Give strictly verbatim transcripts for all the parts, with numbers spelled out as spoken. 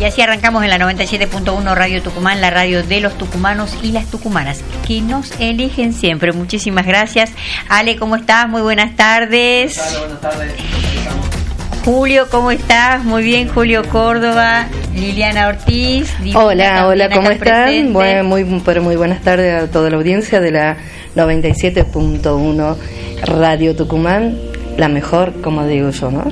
Y así arrancamos en la noventa y siete punto uno Radio Tucumán, la radio de los tucumanos y las tucumanas, que nos eligen siempre. Muchísimas gracias. Ale, ¿cómo estás? Muy buenas tardes. Hola, buenas tardes. Julio, ¿cómo estás? Muy bien, Julio Córdoba, Liliana Ortiz. Hola, hola, ¿cómo están? Bueno, muy, pero muy buenas tardes a toda la audiencia de la noventa y siete punto uno Radio Tucumán, la mejor, como digo yo, ¿no?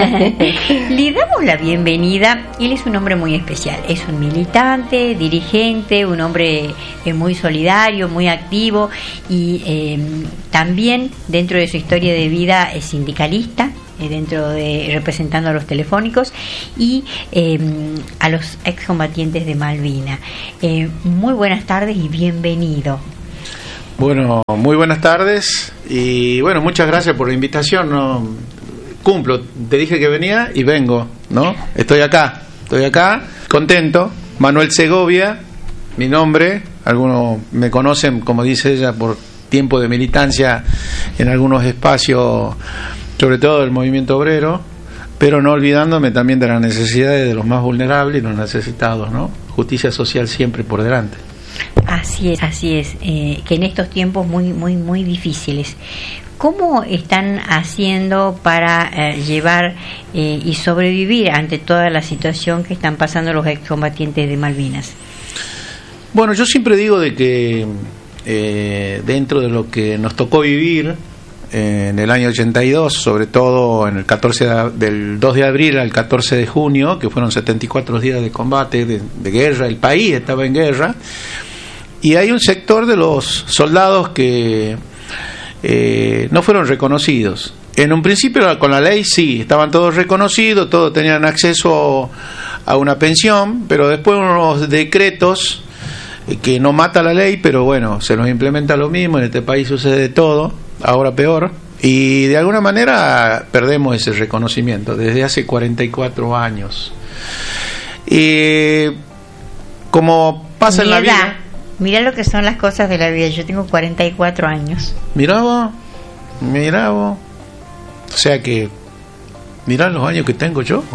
Le damos la bienvenida. Él es un hombre muy especial, es un militante, dirigente, un hombre eh, muy solidario, muy activo y eh, también dentro de su historia de vida es sindicalista, eh, dentro de representando a los telefónicos y eh, a los excombatientes de Malvinas. Eh, muy buenas tardes y bienvenido. Bueno, muy buenas tardes y bueno, muchas gracias por la invitación. No cumplo, te dije que venía y vengo, ¿no? Estoy acá, estoy acá, contento. Manuel Segovia, mi nombre, algunos me conocen, como dice ella, por tiempo de militancia en algunos espacios, sobre todo del movimiento obrero, pero no olvidándome también de las necesidades de los más vulnerables y los necesitados, ¿no? Justicia social siempre por delante. Así es, así es, eh, que en estos tiempos muy, muy, muy difíciles, ¿cómo están haciendo para eh, llevar eh, y sobrevivir ante toda la situación que están pasando los excombatientes de Malvinas? Bueno, yo siempre digo de que eh, dentro de lo que nos tocó vivir eh, en el año ochenta y dos, sobre todo en el catorce de, del dos de abril al catorce de junio, que fueron setenta y cuatro días de combate, de, de guerra, el país estaba en guerra. Y hay un sector de los soldados que eh, no fueron reconocidos. En un principio con la ley sí, estaban todos reconocidos, todos tenían acceso a una pensión, pero después unos decretos eh, que no mata la ley, pero bueno, se nos implementa lo mismo, en este país sucede todo, ahora peor, y de alguna manera perdemos ese reconocimiento desde hace cuarenta y cuatro años. Y como pasa en la vida... Mirá lo que son las cosas de la vida. Yo tengo cuarenta y cuatro años. Mirá vos, mirá vos. O sea que, mirá los años que tengo yo.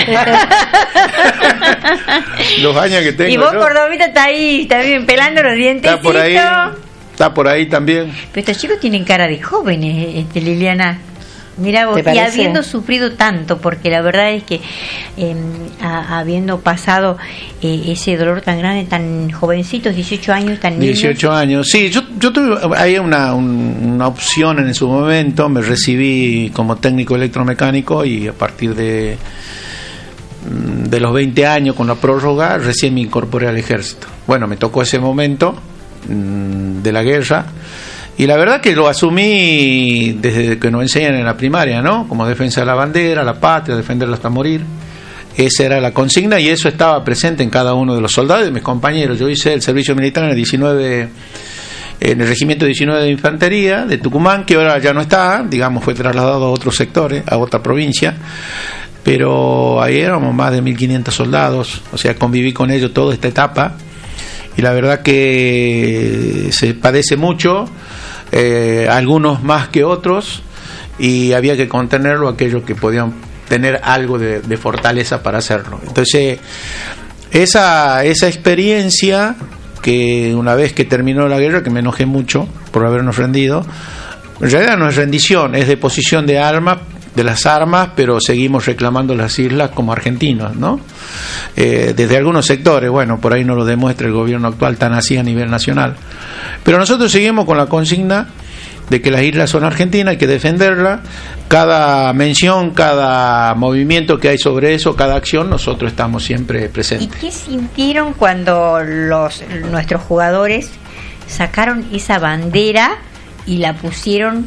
Los años que tengo yo. Y vos, yo. Cordovita, está ahí, también pelando los dientes. Está por ahí, está por ahí también. Pero estos chicos tienen cara de jóvenes, este, Liliana. Mira vos, y habiendo sufrido tanto, porque la verdad es que eh, a, habiendo pasado eh, ese dolor tan grande, tan jovencitos, dieciocho años, tan niños. dieciocho años, sí, yo, yo tuve ahí una, un, una opción en su momento, me recibí como técnico electromecánico y a partir de, de los veinte años con la prórroga recién me incorporé al ejército. Bueno, me tocó ese momento mmm, de la guerra. Y la verdad que lo asumí desde que nos enseñan en la primaria, ¿no? Como defensa de la bandera, la patria, defenderla hasta morir. Esa era la consigna y eso estaba presente en cada uno de los soldados y de mis compañeros. Yo hice el servicio militar en el diecinueve, en el regimiento diecinueve de infantería de Tucumán, que ahora ya no está, digamos, fue trasladado a otros sectores, a otra provincia. Pero ahí éramos más de mil quinientos soldados, o sea, conviví con ellos toda esta etapa. Y la verdad que se padece mucho, eh, algunos más que otros, y había que contenerlo aquellos que podían tener algo de, de fortaleza para hacerlo. Entonces, esa, esa experiencia, que una vez que terminó la guerra, que me enojé mucho por habernos rendido, en realidad no es rendición, es deposición de armas, de las armas, pero seguimos reclamando las islas como argentinos, ¿no? Eh, desde algunos sectores, bueno, por ahí no lo demuestra el gobierno actual tan así a nivel nacional, pero nosotros seguimos con la consigna de que las islas son argentinas, hay que defenderlas, cada mención, cada movimiento que hay sobre eso, cada acción, nosotros estamos siempre presentes. ¿Y qué sintieron cuando los nuestros jugadores sacaron esa bandera y la pusieron?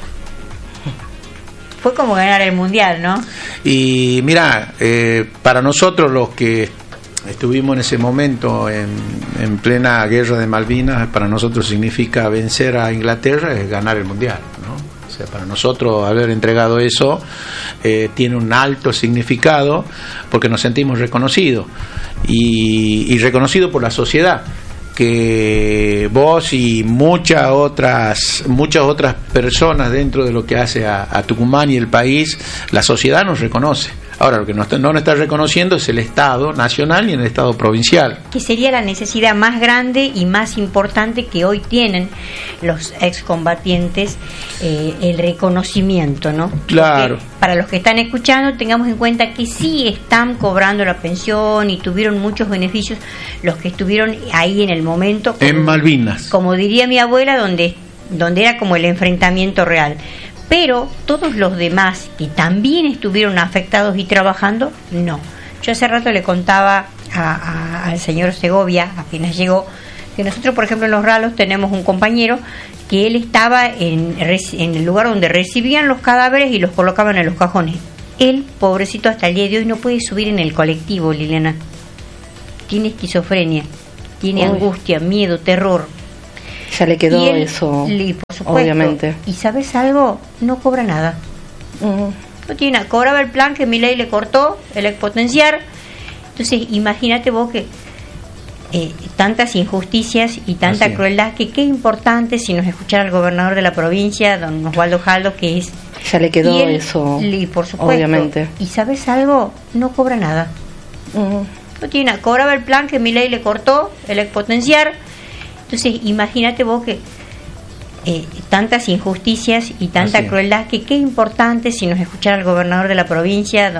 Fue como ganar el mundial, ¿no? Y mira, eh, para nosotros los que estuvimos en ese momento en, en plena guerra de Malvinas, para nosotros significa vencer a Inglaterra, es ganar el mundial, ¿no? O sea, para nosotros haber entregado eso eh, tiene un alto significado porque nos sentimos reconocidos y, y reconocidos por la sociedad, que vos y muchas otras muchas otras personas dentro de lo que hace a, a Tucumán y el país, la sociedad nos reconoce. Ahora, lo que no está, no lo está reconociendo es el Estado nacional y el Estado provincial. Que sería la necesidad más grande y más importante que hoy tienen los excombatientes, eh, el reconocimiento, ¿no? Claro. Porque para los que están escuchando, tengamos en cuenta que sí están cobrando la pensión y tuvieron muchos beneficios los que estuvieron ahí en el momento. Como, en Malvinas. Como diría mi abuela, donde, donde era como el enfrentamiento real. Pero todos los demás que también estuvieron afectados y trabajando, no. Yo hace rato le contaba a, a, al señor Segovia, apenas llegó, que nosotros, por ejemplo, en Los Ralos tenemos un compañero que él estaba en, en el lugar donde recibían los cadáveres y los colocaban en los cajones. Él, pobrecito, hasta el día de hoy no puede subir en el colectivo, Liliana. Tiene esquizofrenia, tiene Uy. angustia, miedo, terror. Ya le quedó él, eso, le, por supuesto, obviamente. Y ¿sabes algo? No cobra nada. Uh-huh. No tiene nada. Cobraba el plan que Milei le cortó, el expotenciar. Entonces, imagínate vos que eh, tantas injusticias y tanta Así. crueldad, que qué importante si nos escuchara el gobernador de la provincia, don Osvaldo Jaldo, que es... Ya le quedó él, eso, le, por supuesto, obviamente. Y ¿sabes algo? No cobra nada. Uh-huh. No tiene nada. Cobraba el plan que Milei le cortó, el expotenciar. Entonces, imagínate vos que eh, tantas injusticias y tanta Así. crueldad, que qué importante si nos escuchara el gobernador de la provincia, don